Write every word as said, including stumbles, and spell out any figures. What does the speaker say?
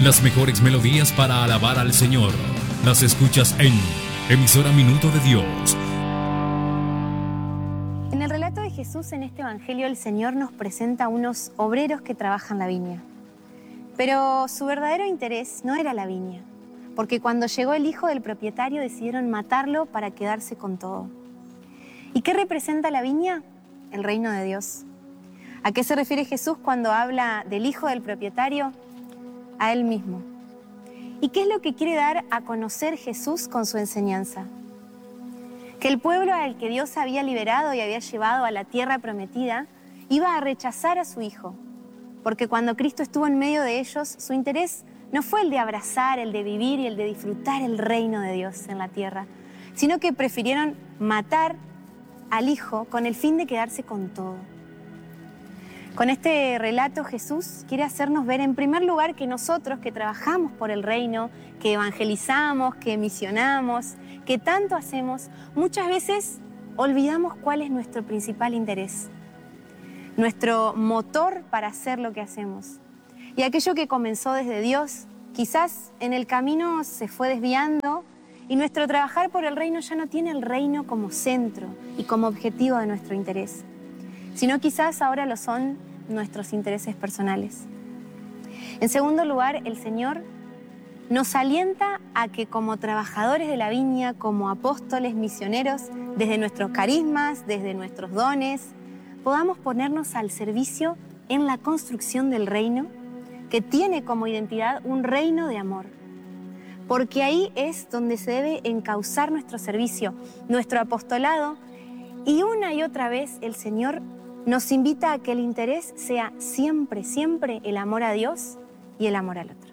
Las mejores melodías para alabar al Señor las escuchas en Emisora Minuto de Dios. En el relato de Jesús en este evangelio, el Señor nos presenta a unos obreros que trabajan la viña. Pero su verdadero interés no era la viña, porque cuando llegó el hijo del propietario decidieron matarlo para quedarse con todo. ¿Y qué representa la viña? El reino de Dios. ¿A qué se refiere Jesús cuando habla del hijo del propietario? A él mismo. ¿Y qué es lo que quiere dar a conocer Jesús con su enseñanza? Que el pueblo al que Dios había liberado y había llevado a la tierra prometida iba a rechazar a su hijo, porque cuando Cristo estuvo en medio de ellos, su interés no fue el de abrazar, el de vivir y el de disfrutar el reino de Dios en la tierra, sino que prefirieron matar al hijo con el fin de quedarse con todo. Con este relato Jesús quiere hacernos ver en primer lugar que nosotros que trabajamos por el reino, que evangelizamos, que misionamos, que tanto hacemos, muchas veces olvidamos cuál es nuestro principal interés, nuestro motor para hacer lo que hacemos. Y aquello que comenzó desde Dios, quizás en el camino se fue desviando y nuestro trabajar por el reino ya no tiene el reino como centro y como objetivo de nuestro interés, sino quizás ahora lo son nuestros intereses personales. En segundo lugar, el Señor nos alienta a que como trabajadores de la viña, como apóstoles, misioneros, desde nuestros carismas, desde nuestros dones, podamos ponernos al servicio en la construcción del reino, que tiene como identidad un reino de amor. Porque ahí es donde se debe encauzar nuestro servicio, nuestro apostolado, y una y otra vez el Señor nos invita a que el interés sea siempre, siempre el amor a Dios y el amor al otro.